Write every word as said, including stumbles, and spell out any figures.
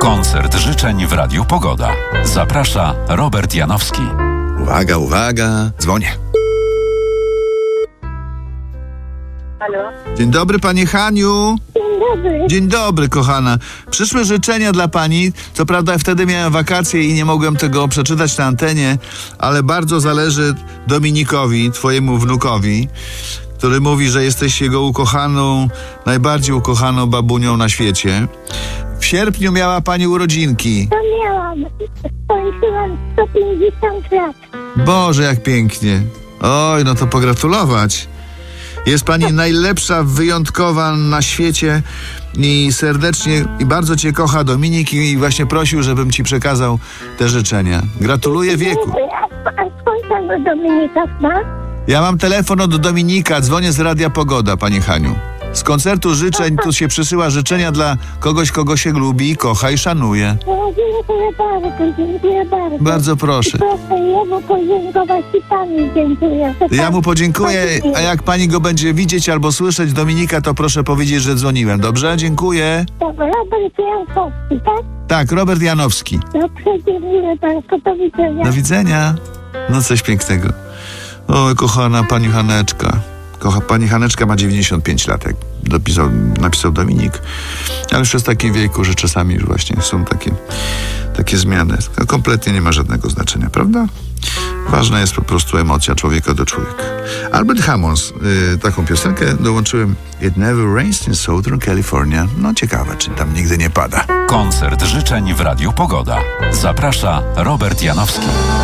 Koncert życzeń w Radiu Pogoda. Zaprasza Robert Janowski. Uwaga, uwaga, dzwonię. Halo? Dzień dobry, pani Haniu. Dzień dobry. Dzień dobry, kochana. Przyszły życzenia dla pani. Co prawda wtedy miałem wakacje i nie mogłem tego przeczytać na antenie, ale bardzo zależy Dominikowi, twojemu wnukowi, który mówi, że jesteś jego ukochaną, najbardziej ukochaną babunią na świecie. W sierpniu miała pani urodzinki. To miałam. Skończyłam sto pięćdziesiąt lat. Boże, jak pięknie. Oj, no to pogratulować. Jest pani najlepsza, wyjątkowa na świecie i serdecznie i bardzo cię kocha Dominik i właśnie prosił, żebym ci przekazał te życzenia. Gratuluję wieku. Dziękuję. A, a skąd pan do Dominika ma? Ja mam telefon od Dominika, dzwonię z Radia Pogoda, pani Haniu. Z koncertu życzeń tu się przysyła życzenia dla kogoś, kogo się lubi, kocha i szanuje. No, dziękuję bardzo, dziękuję bardzo. Bardzo proszę. I proszę jemu podziękować i pani dziękuję. że Ja pan mu podziękuję, podziękuje. a jak pani go będzie widzieć albo słyszeć, Dominika, to proszę powiedzieć, że dzwoniłem. Dobrze? Dziękuję. Dobra, Robert Jankowski, tak? Tak, Robert Janowski. Dobrze, dziękuję bardzo, do widzenia. Do widzenia. No coś pięknego. Oj, kochana pani Haneczka. Kocha, pani Haneczka ma dziewięćdziesiąt pięć lat, jak dopisał, napisał Dominik. Ale już jest w takim wieku, że czasami już właśnie są takie, takie zmiany. To kompletnie nie ma żadnego znaczenia, prawda? Ważna jest po prostu emocja człowieka do człowieka. Albert Hammond, yy, taką piosenkę dołączyłem. It never rains in Southern California. No ciekawe, czy tam nigdy nie pada. Koncert życzeń w Radiu Pogoda. Zaprasza Robert Janowski.